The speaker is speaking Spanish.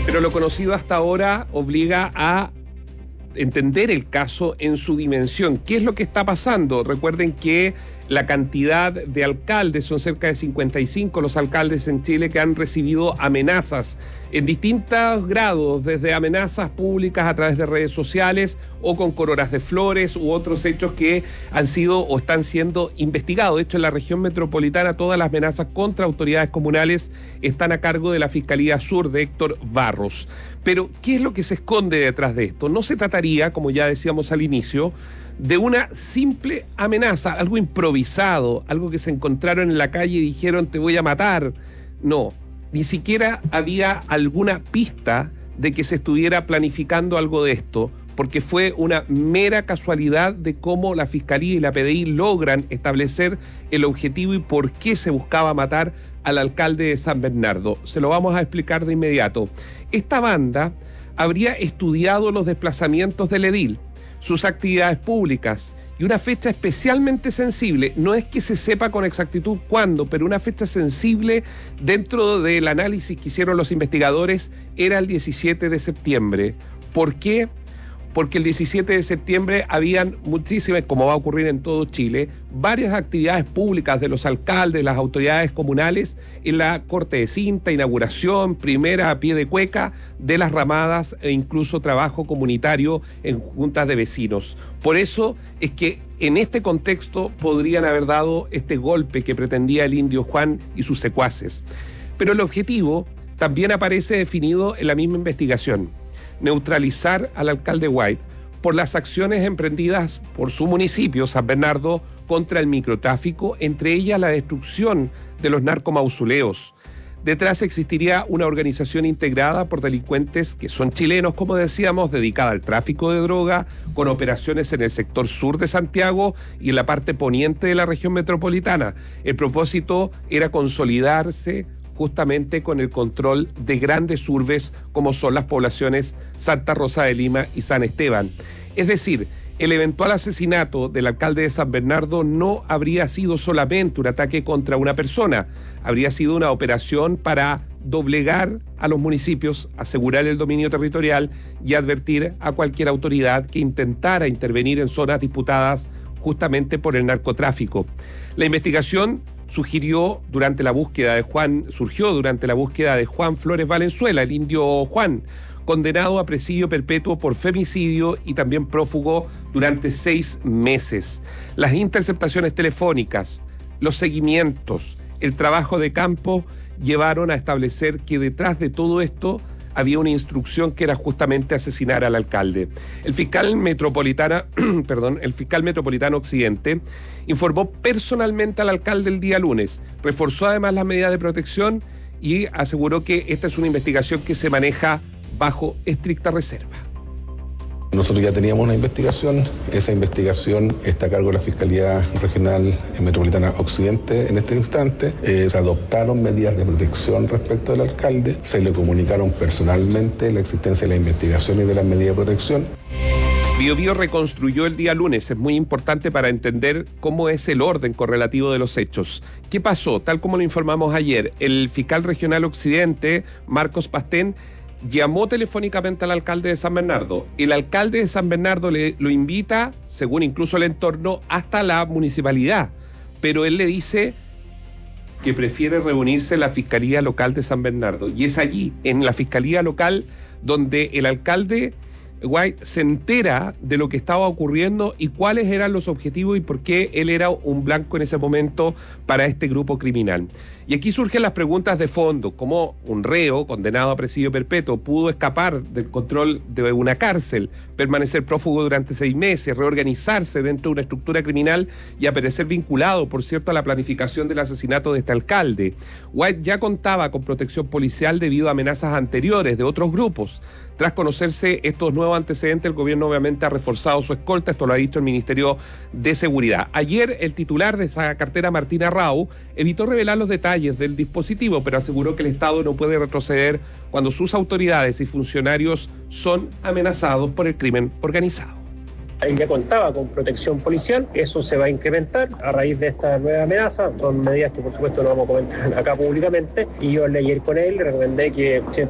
Pero lo conocido hasta ahora obliga a entender el caso en su dimensión. ¿Qué es lo que está pasando? Recuerden que la cantidad de alcaldes, son cerca de 55 los alcaldes en Chile que han recibido amenazas en distintos grados, desde amenazas públicas a través de redes sociales o con coronas de flores u otros hechos que han sido o están siendo investigados. De hecho, en la región metropolitana todas las amenazas contra autoridades comunales están a cargo de la Fiscalía Sur de Héctor Barros. Pero, ¿qué es lo que se esconde detrás de esto? No se trataría, como ya decíamos al inicio, de una simple amenaza, algo improvisado, algo que se encontraron en la calle y dijeron te voy a matar. No, ni siquiera había alguna pista de que se estuviera planificando algo de esto, porque fue una mera casualidad de cómo la Fiscalía y la PDI logran establecer el objetivo y por qué se buscaba matar al alcalde de San Bernardo. Se lo vamos a explicar de inmediato. Esta banda habría estudiado los desplazamientos del edil, sus actividades públicas y una fecha especialmente sensible. No es que se sepa con exactitud cuándo, pero una fecha sensible dentro del análisis que hicieron los investigadores era el 17 de septiembre. ¿Por qué? Porque el 17 de septiembre habían muchísimas, como va a ocurrir en todo Chile, varias actividades públicas de los alcaldes, las autoridades comunales, en la corte de cinta, inauguración, primera a pie de cueca de las ramadas e incluso trabajo comunitario en juntas de vecinos. Por eso es que en este contexto podrían haber dado este golpe que pretendía el Indio Juan y sus secuaces. Pero el objetivo también aparece definido en la misma investigación: neutralizar al alcalde White por las acciones emprendidas por su municipio, San Bernardo, contra el microtráfico, entre ellas la destrucción de los narcomausoleos. Detrás existiría una organización integrada por delincuentes que son chilenos, como decíamos, dedicada al tráfico de droga, con operaciones en el sector sur de Santiago y en la parte poniente de la región metropolitana. El propósito era consolidarse justamente con el control de grandes urbes como son las poblaciones Santa Rosa de Lima y San Esteban. Es decir, el eventual asesinato del alcalde de San Bernardo no habría sido solamente un ataque contra una persona, habría sido una operación para doblegar a los municipios, asegurar el dominio territorial y advertir a cualquier autoridad que intentara intervenir en zonas disputadas justamente por el narcotráfico. La investigación surgió durante la búsqueda de Juan Flores Valenzuela, el Indio Juan, condenado a presidio perpetuo por femicidio y también prófugo durante 6 meses. Las interceptaciones telefónicas, los seguimientos, el trabajo de campo llevaron a establecer que detrás de todo esto había una instrucción que era justamente asesinar al alcalde. El fiscal metropolitano Occidente informó personalmente al alcalde el día lunes, reforzó además las medidas de protección y aseguró que esta es una investigación que se maneja bajo estricta reserva. Nosotros ya teníamos una investigación, esa investigación está a cargo de la Fiscalía Regional Metropolitana Occidente en este instante. Se adoptaron medidas de protección respecto del alcalde, se le comunicaron personalmente la existencia de la investigación y de las medidas de protección. Biobío reconstruyó el día lunes, es muy importante para entender cómo es el orden correlativo de los hechos. ¿Qué pasó? Tal como lo informamos ayer, el fiscal regional Occidente, Marcos Pastén, llamó telefónicamente al alcalde de San Bernardo. El alcalde de San Bernardo lo invita, según incluso el entorno, hasta la municipalidad. Pero él le dice que prefiere reunirse en la Fiscalía Local de San Bernardo. Y es allí, en la Fiscalía Local, donde el alcalde White se entera de lo que estaba ocurriendo y cuáles eran los objetivos y por qué él era un blanco en ese momento para este grupo criminal. Y aquí surgen las preguntas de fondo: ¿cómo un reo condenado a presidio perpetuo pudo escapar del control de una cárcel, permanecer prófugo durante 6 meses, reorganizarse dentro de una estructura criminal y aparecer vinculado, por cierto, a la planificación del asesinato de este alcalde? White ya contaba con protección policial debido a amenazas anteriores de otros grupos. Tras conocerse estos nuevos antecedentes, el gobierno obviamente ha reforzado su escolta, esto lo ha dicho el Ministerio de Seguridad. Ayer el titular de esa cartera, Martín Arrau, evitó revelar los detalles del dispositivo, pero aseguró que el Estado no puede retroceder cuando sus autoridades y funcionarios son amenazados por el crimen organizado. Él ya contaba con protección policial, eso se va a incrementar a raíz de esta nueva amenaza. Son medidas que por supuesto no vamos a comentar acá públicamente, y yo al ir con él le recomendé que